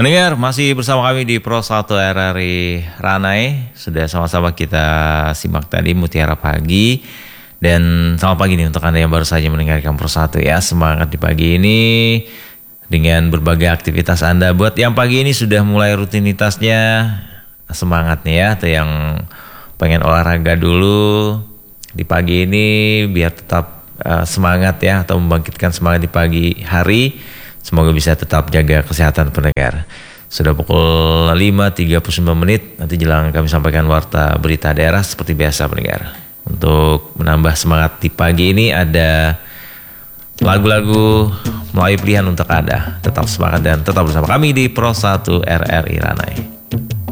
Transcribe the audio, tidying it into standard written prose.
Pendengar, masih bersama kami di Pro 1 RRI Ranai. Sudah sama-sama kita simak tadi Mutiara Pagi. Dan selamat pagi nih untuk Anda yang baru saja mendengarkan Pro 1 ya. Semangat di pagi ini dengan berbagai aktivitas Anda. Buat yang pagi ini sudah mulai rutinitasnya, semangat nih ya. Atau yang pengen olahraga dulu di pagi ini biar tetap semangat ya. Atau membangkitkan semangat di pagi hari. Semoga bisa tetap jaga kesehatan pendengar. Sudah pukul 5.39 menit. Nanti jelang kami sampaikan warta berita daerah seperti biasa pendengar. Untuk menambah semangat di pagi ini ada lagu-lagu Melayu pilihan untuk Anda. Tetap semangat dan tetap bersama kami di Pro 1 RRI Ranai.